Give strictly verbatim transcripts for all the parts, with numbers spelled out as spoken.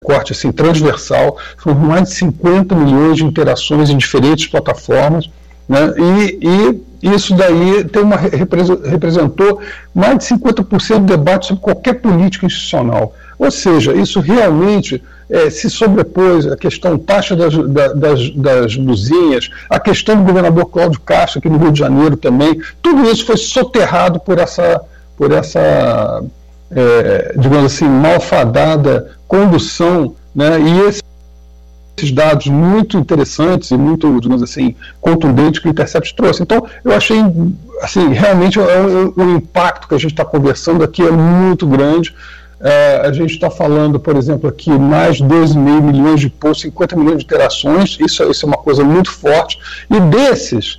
corte assim, transversal, foram mais de cinquenta milhões de interações em diferentes plataformas, né? e, e isso daí tem uma, representou mais de cinquenta por cento do debate sobre qualquer política institucional. Ou seja, isso realmente é, se sobrepôs a questão taxa das, das, das luzinhas, a questão do governador Cláudio Castro, aqui no Rio de Janeiro também, tudo isso foi soterrado por essa, por essa é, digamos assim, malfadada condução, né? E esse esses dados muito interessantes e muito, digamos assim, contundentes que o Intercept trouxe. Então, eu achei, assim, realmente o, o, o impacto que a gente está conversando aqui é muito grande. É, a gente está falando, por exemplo, aqui mais de doze vírgula cinco milhões de posts, cinquenta milhões de interações, isso, isso é uma coisa muito forte, e desses,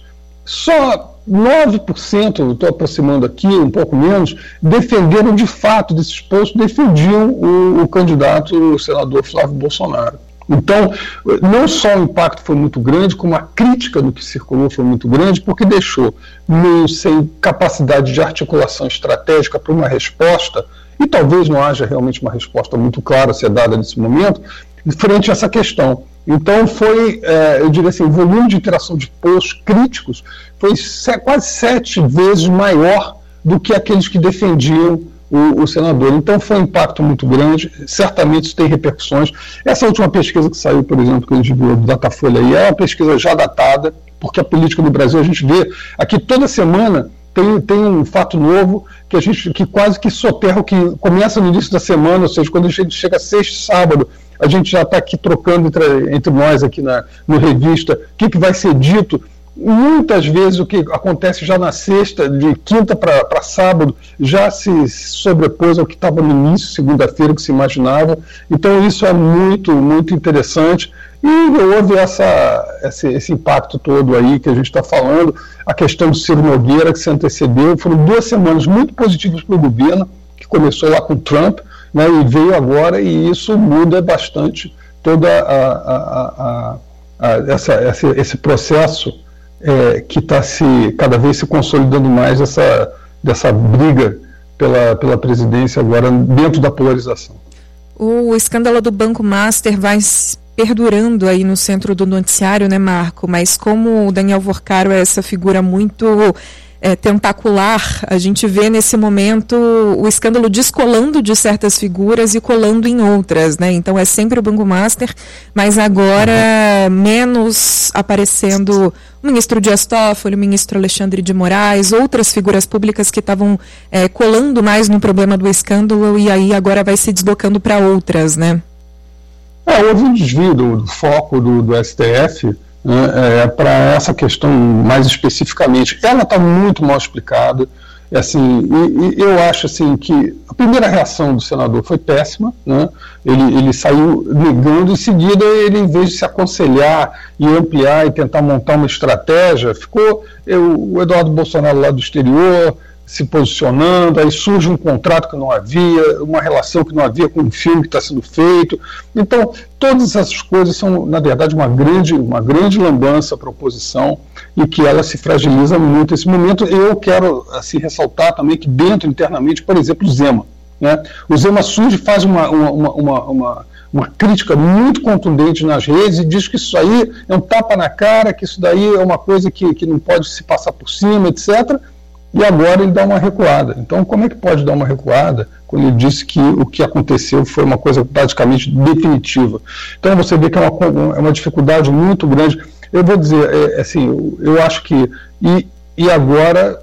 só nove por cento, estou aproximando aqui, um pouco menos, defenderam de fato desses posts, defendiam o, o candidato, o senador Flávio Bolsonaro. Então, não só o impacto foi muito grande, como a crítica do que circulou foi muito grande, porque deixou meio sem capacidade de articulação estratégica para uma resposta, e talvez não haja realmente uma resposta muito clara a ser dada nesse momento, frente a essa questão. Então, foi, é, eu diria assim, o volume de interação de posts críticos foi se, quase sete vezes maior do que aqueles que defendiam O, o senador. Então foi um impacto muito grande, certamente isso tem repercussões. Essa última pesquisa que saiu, por exemplo, que a gente viu do Datafolha aí, é uma pesquisa já datada, porque a política no Brasil, a gente vê, aqui toda semana tem, tem um fato novo que a gente, que quase que soterra o que começa no início da semana, ou seja, quando a gente chega sexta, sábado, a gente já está aqui trocando entre, entre nós aqui na no revista, o que, que vai ser dito. Muitas vezes o que acontece já na sexta, de quinta para sábado, já se sobrepôs ao que estava no início, segunda-feira, que se imaginava. Então isso é muito, muito interessante. E houve essa, esse, esse impacto todo aí que a gente está falando, a questão do Ciro Nogueira, que se antecedeu. Foram duas semanas muito positivas para o governo, que começou lá com Trump, né, e veio agora, e isso muda bastante todo a, a, a, a, essa, esse, esse processo É, que está se cada vez se consolidando mais essa, dessa briga pela, pela presidência agora dentro da polarização. O escândalo do Banco Master vai perdurando aí no centro do noticiário, né, Marco? Mas como o Daniel Vorcaro é essa figura muito é, tentacular, a gente vê nesse momento o escândalo descolando de certas figuras e colando em outras, né? Então é sempre o Banco Master, mas agora uhum. menos aparecendo o ministro Dias Toffoli, o ministro Alexandre de Moraes, outras figuras públicas que estavam é, colando mais no problema do escândalo e aí agora vai se deslocando para outras, né? É, houve um desvio do, do foco do, do S T F, né, é, para essa questão mais especificamente. Ela está muito mal explicada, assim, e, e eu acho assim, que a primeira reação do senador foi péssima, né, ele, ele saiu negando, em seguida ele, em vez de se aconselhar e ampliar e tentar montar uma estratégia, ficou eu, o Eduardo Bolsonaro lá do exterior, se posicionando, aí surge um contrato que não havia, uma relação que não havia com um filme que está sendo feito. Então, todas essas coisas são, na verdade, uma grande, uma grande lambança para a oposição e que ela se fragiliza muito nesse momento. Eu quero assim, ressaltar também que dentro, internamente, por exemplo, o Zema. Né? O Zema surge e faz uma, uma, uma, uma, uma crítica muito contundente nas redes e diz que isso aí é um tapa na cara, que isso daí é uma coisa que, que não pode se passar por cima, etcétera. E agora ele dá uma recuada. Então, como é que pode dar uma recuada quando ele disse que o que aconteceu foi uma coisa praticamente definitiva? Então, você vê que é uma, é uma dificuldade muito grande. Eu vou dizer, é, assim, eu, eu acho que... E, e agora,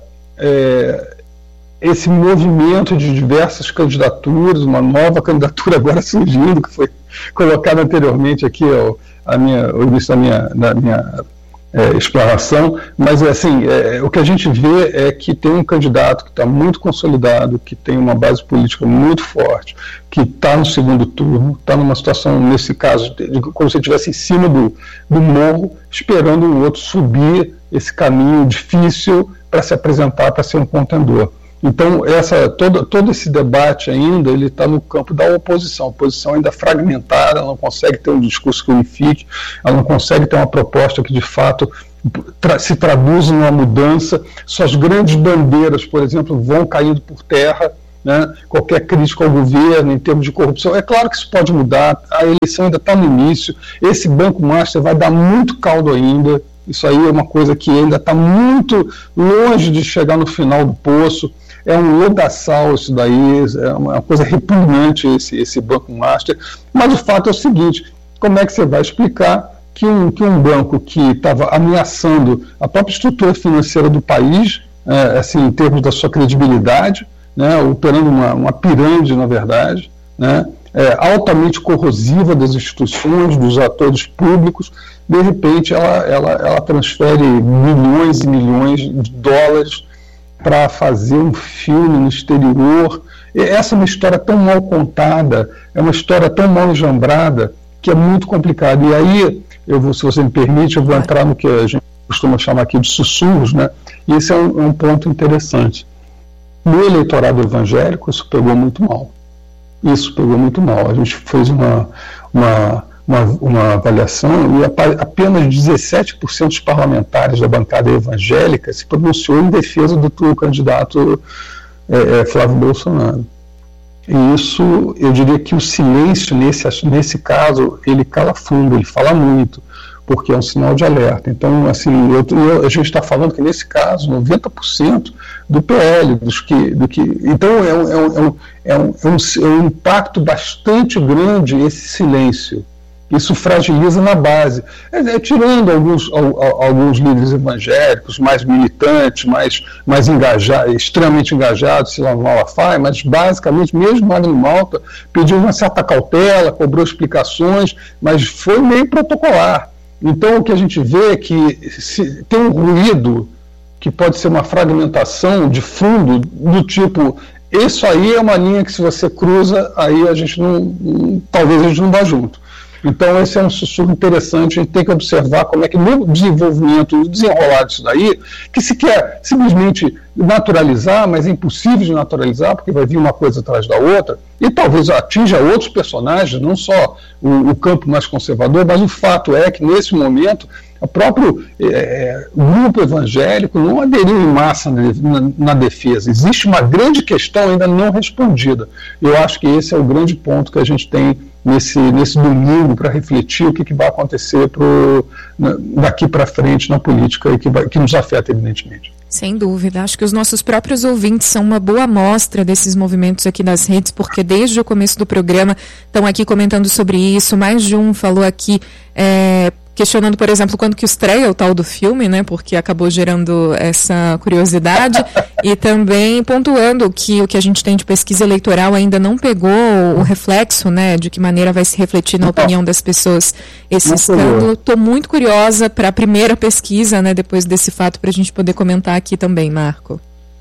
é, esse movimento de diversas candidaturas, uma nova candidatura agora surgindo, que foi colocada anteriormente aqui, ó, a minha, o início da minha... Da minha É, explanação, mas assim, é, o que a gente vê é que tem um candidato que está muito consolidado, que tem uma base política muito forte, que está no segundo turno, está numa situação, nesse caso, de, de, como se estivesse em cima do, do morro, esperando o outro subir esse caminho difícil para se apresentar, para ser um contendor. Então, essa, todo, todo esse debate ainda, ele está no campo da oposição. A oposição ainda fragmentada, ela não consegue ter um discurso que unifique, ela não consegue ter uma proposta que, de fato, tra- se traduza numa mudança. Suas grandes bandeiras, por exemplo, vão caindo por terra, né, qualquer crítica ao governo em termos de corrupção. É claro que isso pode mudar, a eleição ainda está no início, esse Banco Master vai dar muito caldo ainda, isso aí é uma coisa que ainda está muito longe de chegar no final do poço, é um lodaçal isso daí, é uma coisa repugnante esse, esse Banco Master, mas o fato é o seguinte, como é que você vai explicar que um, que um banco que estava ameaçando a própria estrutura financeira do país, é, assim, em termos da sua credibilidade, né, operando uma, uma pirâmide, na verdade, né, é, altamente corrosiva das instituições, dos atores públicos, de repente ela, ela, ela transfere milhões e milhões de dólares para fazer um filme no exterior. E essa é uma história tão mal contada, é uma história tão mal enjambrada, que é muito complicado. E aí, eu vou, se você me permite, eu vou entrar no que a gente costuma chamar aqui de sussurros, né? E esse é um, é um ponto interessante. No eleitorado evangélico, isso pegou muito mal. Isso pegou muito mal. A gente fez uma, uma, uma, uma avaliação e apenas dezessete por cento dos parlamentares da bancada evangélica se pronunciou em defesa do, do candidato é, é, Flávio Bolsonaro. E isso, eu diria que o silêncio, nesse, nesse caso, ele cala fundo, ele fala muito, porque é um sinal de alerta. Então, assim, eu, eu, a gente está falando que, nesse caso, noventa por cento do P L, dos que, do que, então é um, é, um, é, um, é, um, é um impacto bastante grande esse silêncio. Isso fragiliza na base. É, é, tirando alguns, al, alguns líderes evangélicos mais militantes, mais, mais engajados, extremamente engajados, se lá no Malafaia, mas basicamente, mesmo Magno Malta pediu uma certa cautela, cobrou explicações, mas foi meio protocolar. Então o que a gente vê é que se, tem um ruído que pode ser uma fragmentação de fundo do tipo, isso aí é uma linha que se você cruza, aí a gente não, talvez a gente não vá junto. Então esse é um sussurro interessante, a gente tem que observar como é que no desenvolvimento, no desenrolar disso daí, que se quer simplesmente naturalizar, mas é impossível de naturalizar, porque vai vir uma coisa atrás da outra, e talvez atinja outros personagens, não só o, o campo mais conservador, mas o fato é que nesse momento o próprio é, grupo evangélico não aderiu em massa na, na, na defesa. Existe uma grande questão ainda não respondida. Eu acho que esse é o grande ponto que a gente tem nesse, nesse domingo para refletir o que, que vai acontecer pro, na, daqui para frente na política e que, vai, que nos afeta evidentemente. Sem dúvida, acho que os nossos próprios ouvintes são uma boa amostra desses movimentos aqui das redes, porque desde o começo do programa estão aqui comentando sobre isso, mais de um falou aqui, é, questionando, por exemplo, quando que estreia o tal do filme, né, porque acabou gerando essa curiosidade, e também pontuando que o que a gente tem de pesquisa eleitoral ainda não pegou o reflexo, né, de que maneira vai se refletir na opinião das pessoas esse escândalo. Estou muito curiosa para a primeira pesquisa, né, depois desse fato, para a gente poder comentar aqui também, Marco.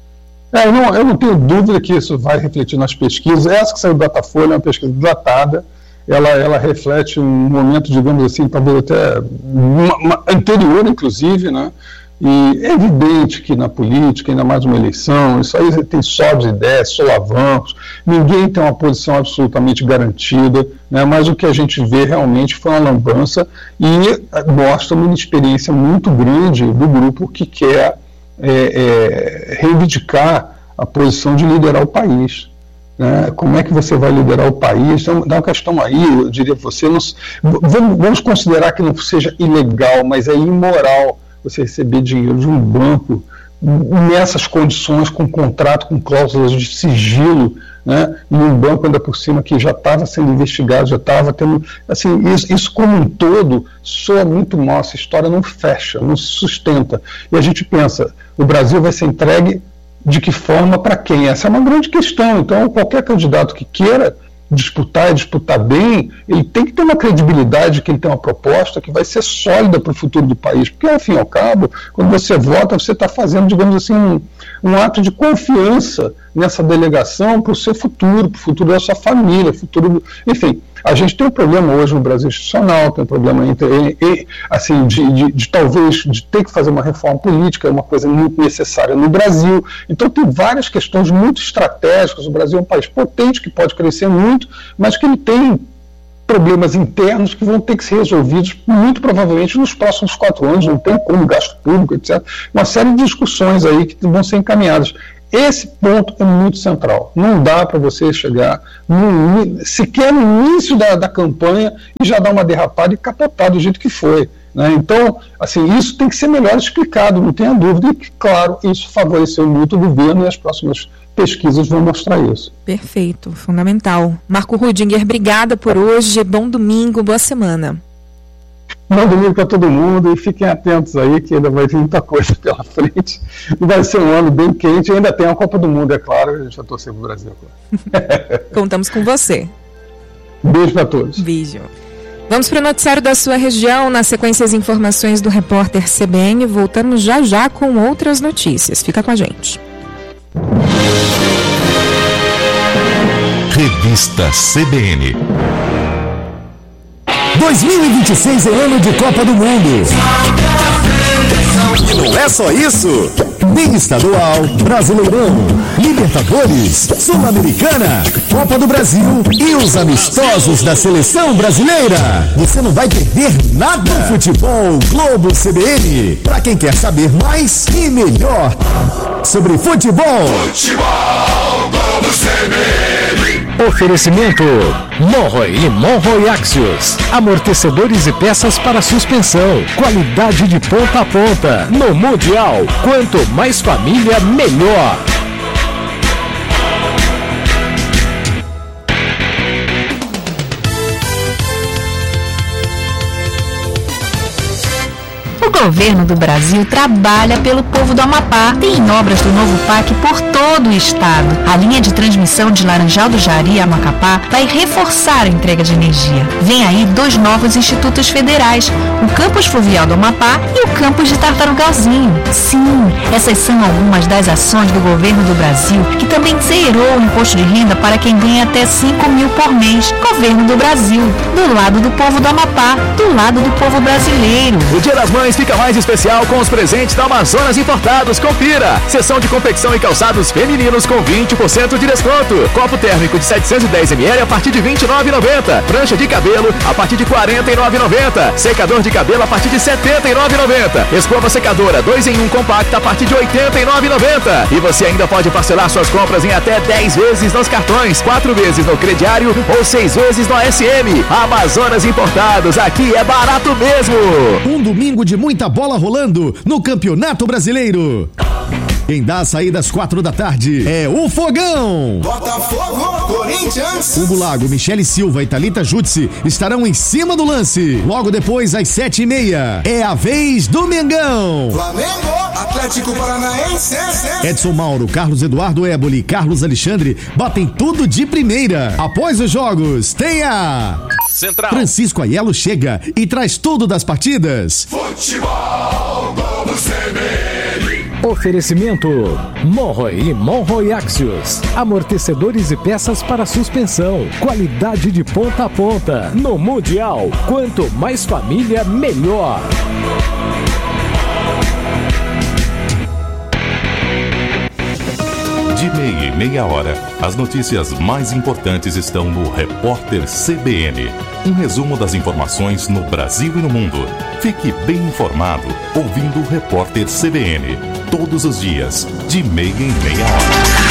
É, eu, não, eu não tenho dúvida que isso vai refletir nas pesquisas. Essa que saiu do Datafolha é uma pesquisa datada. Ela, ela reflete um momento, digamos assim, talvez até uma, uma anterior, inclusive, né? E é evidente que na política, ainda mais uma eleição, isso aí tem sobres ideias, solavancos, ninguém tem uma posição absolutamente garantida, né? Mas o que a gente vê realmente foi uma lambança e mostra uma inexperiência muito grande do grupo que quer é, é, reivindicar a posição de liderar o país. Né? Como é que você vai liderar o país? Então, dá uma questão aí, eu diria para você, não, vamos, vamos considerar que não seja ilegal, mas é imoral você receber dinheiro de um banco nessas condições, com contrato, com cláusulas de sigilo, né? E um banco ainda por cima que já estava sendo investigado, já estava tendo, assim, isso, isso como um todo soa muito mal, essa história não fecha, não se sustenta. E a gente pensa, o Brasil vai ser entregue de que forma, para quem? Essa é uma grande questão. Então, qualquer candidato que queira disputar e disputar bem, ele tem que ter uma credibilidade, que ele tem uma proposta que vai ser sólida para o futuro do país. Porque, ao fim e ao cabo, quando você vota, você está fazendo, digamos assim, um, um ato de confiança nessa delegação para o seu futuro, para o futuro da sua família, futuro do... Enfim, a gente tem um problema hoje no Brasil institucional, tem um problema entre, assim, de, de, de talvez de ter que fazer uma reforma política, é uma coisa muito necessária no Brasil. Então tem várias questões muito estratégicas. O Brasil é um país potente que pode crescer muito, mas que ele tem problemas internos que vão ter que ser resolvidos muito provavelmente nos próximos quatro anos, não tem como gasto público, etcétera. Uma série de discussões aí que vão ser encaminhadas. esse ponto é muito central. Não dá para você chegar no, sequer no início da, da campanha e já dar uma derrapada e capotar do jeito que foi. Né? Então, assim, isso tem que ser melhor explicado, não tenha dúvida. E, claro, isso favoreceu muito o governo e as próximas pesquisas vão mostrar isso. Perfeito, fundamental. Marco Rudinger, obrigada por hoje. Bom domingo, boa semana. Bom domingo para todo mundo e fiquem atentos aí que ainda vai vir muita coisa pela frente e vai ser um ano bem quente e ainda tem a Copa do Mundo, é claro, a gente vai torcer para o Brasil agora. Contamos com você. Beijo para todos. Beijo. Vamos para o noticiário da sua região, na sequência as informações do repórter C B N, voltamos já já com outras notícias. Fica com a gente. Revista C B N. dois mil e vinte e seis é ano de Copa do Mundo. E não é só isso. Tem estadual, Brasileirão, Libertadores, Sul-Americana, Copa do Brasil e os amistosos da Seleção Brasileira. Você não vai perder nada. Futebol Globo C B N. Para quem quer saber mais e melhor sobre futebol. Futebol Globo C B N. Oferecimento Monroe e Monroe Axios. Amortecedores e peças para suspensão. Qualidade de ponta a ponta. No Mundial, quanto mais família, melhor. O governo do Brasil trabalha pelo povo do Amapá. Tem obras do novo P A C por todo o estado. A linha de transmissão de Laranjal do Jari a Macapá vai reforçar a entrega de energia. Vem aí dois novos institutos federais, o Campus Fluvial do Amapá e o Campus de Tartarugalzinho. Sim, essas são algumas das ações do governo do Brasil, que também zerou o imposto de renda para quem ganha até cinco mil por mês. Governo do Brasil, do lado do povo do Amapá, do lado do povo brasileiro. O Dia das Mães fica mais especial com os presentes da Amazonas Importados. Confira! Seção de confecção e calçados femininos com vinte por cento de desconto. Copo térmico de setecentos e dez mililitros a partir de vinte e nove reais e noventa centavos. Prancha de cabelo a partir de quarenta e nove reais e noventa centavos. Secador de cabelo a partir de setenta e nove reais e noventa centavos. Escova secadora dois em um compacta a partir de oitenta e nove reais e noventa centavos. E você ainda pode parcelar suas compras em até dez vezes nos cartões, quatro vezes no crediário ou seis vezes no A S M. Amazonas Importados, aqui é barato mesmo. Um domingo de muita bola rolando no Campeonato Brasileiro. Quem dá a saída às quatro da tarde é o Fogão. Botafogo, Corinthians. Hugo Lago, Michele Silva e Thalita Jutsi estarão em cima do lance. Logo depois, às sete e meia, é a vez do Mengão. Flamengo, Atlético Paranaense. Edson Mauro, Carlos Eduardo Éboli e Carlos Alexandre batem tudo de primeira. Após os jogos, tem a... Central. Francisco Aiello chega e traz tudo das partidas. Futebol Globo C B N. Oferecimento Monroe e Monroe Axios. Amortecedores e peças para suspensão. Qualidade de ponta a ponta. No Mundial, quanto mais família, melhor. De meia e meia hora, as notícias mais importantes estão no Repórter C B N. Um resumo das informações no Brasil e no mundo. Fique bem informado ouvindo o Repórter C B N. Todos os dias, de meia em meia hora.